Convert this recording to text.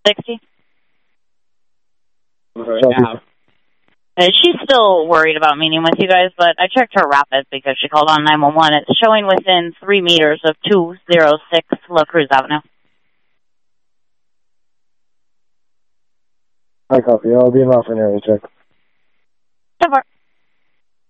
60. Yeah. She's still worried about meeting with you guys, but I checked her rapid because she called on 911. It's showing within 3 meters of 206 La Cruz Avenue. I copy. I'll be in off an area check. So far.